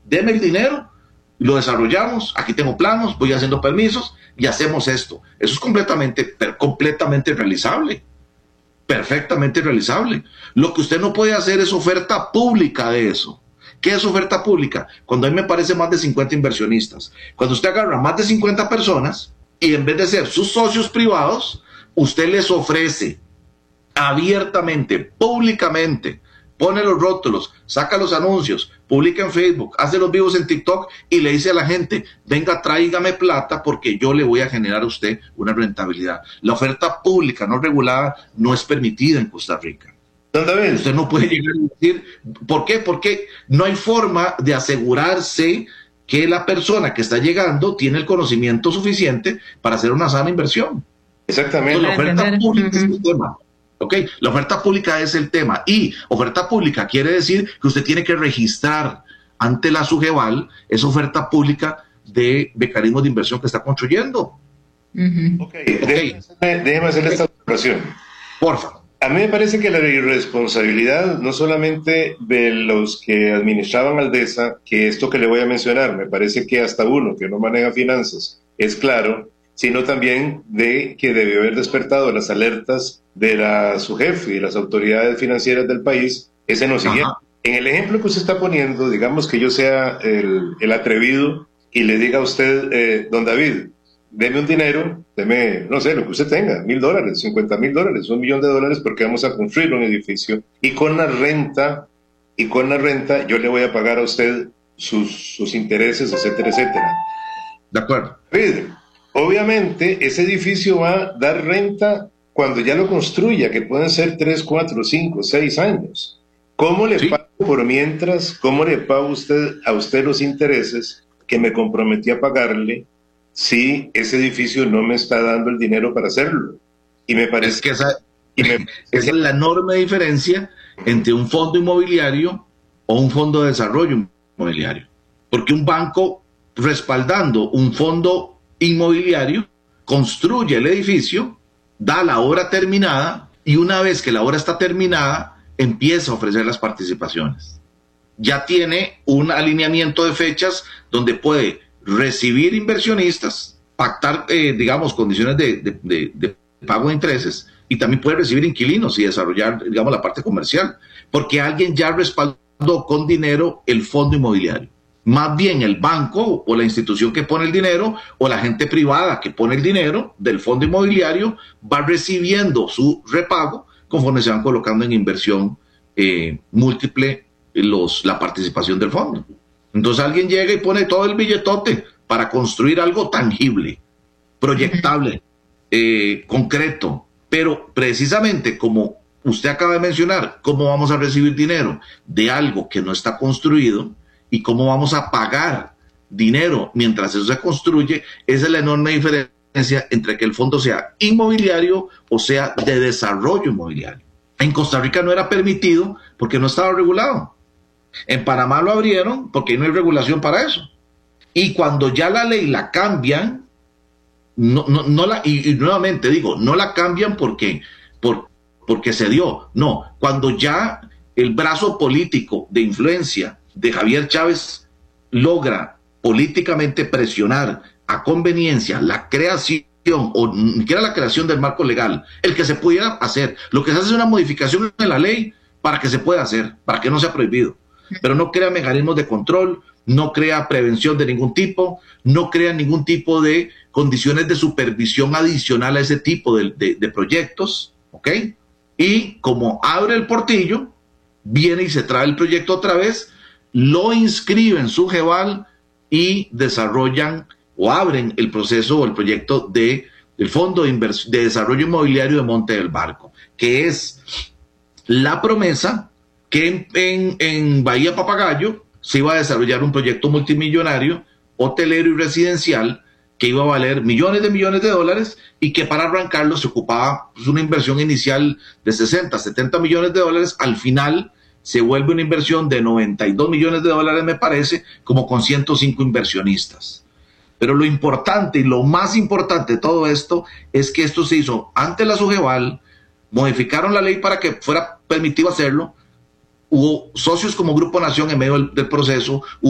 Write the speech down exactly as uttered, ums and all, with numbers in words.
deme el dinero, lo desarrollamos, aquí tengo planos, voy haciendo permisos y hacemos esto. Eso es completamente, per, completamente realizable, perfectamente realizable. Lo que usted no puede hacer es oferta pública de eso. ¿Qué es oferta pública? Cuando a mí me parece más de cincuenta inversionistas. Cuando usted agarra más de cincuenta personas y en vez de ser sus socios privados, usted les ofrece abiertamente, públicamente, pone los rótulos, saca los anuncios, publica en Facebook, hace los vivos en TikTok y le dice a la gente, venga, tráigame plata porque yo le voy a generar a usted una rentabilidad. La oferta pública no regulada no es permitida en Costa Rica. Usted no puede llegar a decir, ¿por qué? Porque no hay forma de asegurarse que la persona que está llegando tiene el conocimiento suficiente para hacer una sana inversión. Exactamente. Entonces, la oferta pública uh-huh. es el tema. ¿Okay? La oferta pública es el tema. Y oferta pública quiere decir que usted tiene que registrar ante la SUGEVAL esa oferta pública de mecanismos de inversión que está construyendo. Uh-huh. Ok, okay. Déjeme, déjeme hacerle esta observación. Porfa. A mí me parece que la irresponsabilidad, no solamente de los que administraban Aldesa, que esto que le voy a mencionar, me parece que hasta uno que no maneja finanzas es claro, sino también de que debió haber despertado las alertas de la SUGEF y de las autoridades financieras del país, es en lo siguiente. Ajá. En el ejemplo que usted está poniendo, digamos que yo sea el, el atrevido y le diga a usted, eh, don David, deme un dinero, deme, no sé, lo que usted tenga, mil dólares, cincuenta mil dólares, un millón de dólares, porque vamos a construir un edificio, y con la renta, y con la renta yo le voy a pagar a usted sus, sus intereses, etcétera, etcétera. De acuerdo. David, obviamente, ese edificio va a dar renta cuando ya lo construya, que pueden ser tres, cuatro, cinco, seis años. ¿Cómo le ¿Sí? pago por mientras? ¿Cómo le pago usted, a usted los intereses que me comprometí a pagarle si ese edificio no me está dando el dinero para hacerlo? Y me parece es que esa, y me, esa es la enorme diferencia entre un fondo inmobiliario o un fondo de desarrollo inmobiliario. Porque un banco respaldando un fondo inmobiliario construye el edificio, da la obra terminada y una vez que la obra está terminada empieza a ofrecer las participaciones. Ya tiene un alineamiento de fechas donde puede recibir inversionistas, pactar, eh, digamos, condiciones de, de, de, de pago de intereses y también puede recibir inquilinos y desarrollar, digamos, la parte comercial, porque alguien ya respaldó con dinero el fondo inmobiliario. Más bien el banco o la institución que pone el dinero o la gente privada que pone el dinero del fondo inmobiliario va recibiendo su repago conforme se van colocando en inversión eh, múltiple los, la participación del fondo. Entonces alguien llega y pone todo el billetote para construir algo tangible, proyectable, eh, concreto, pero precisamente como usted acaba de mencionar, ¿cómo vamos a recibir dinero de algo que no está construido? ¿Y cómo vamos a pagar dinero mientras eso se construye? Esa es la enorme diferencia entre que el fondo sea inmobiliario o sea de desarrollo inmobiliario. En Costa Rica no era permitido porque no estaba regulado. En Panamá lo abrieron porque no hay regulación para eso. Y cuando ya la ley la cambian, no, no, no la, y, y nuevamente digo, no la cambian porque, por, porque se dio. No, cuando ya el brazo político de influencia de Javier Chávez logra políticamente presionar a conveniencia la creación o ni siquiera la creación del marco legal, el que se pudiera hacer, lo que se hace es una modificación en la ley para que se pueda hacer, para que no sea prohibido, pero no crea mecanismos de control, no crea prevención de ningún tipo, no crea ningún tipo de condiciones de supervisión adicional a ese tipo de, de, de proyectos, ¿ok? Y como abre el portillo, viene y se trae el proyecto otra vez, lo inscriben en SUGEVAL y desarrollan o abren el proceso o el proyecto de, del Fondo de, de Desarrollo Inmobiliario de Monte del Barco, que es la promesa que en, en, en Bahía Papagayo se iba a desarrollar un proyecto multimillonario, hotelero y residencial, que iba a valer millones de millones de dólares y que para arrancarlo se ocupaba pues, una inversión inicial de sesenta, setenta millones de dólares. Al final se vuelve una inversión de noventa y dos millones de dólares, me parece, como con ciento cinco inversionistas. Pero lo importante y lo más importante de todo esto es que esto se hizo ante la SUGEVAL, modificaron la ley para que fuera permitido hacerlo, hubo socios como Grupo Nación en medio del, del proceso,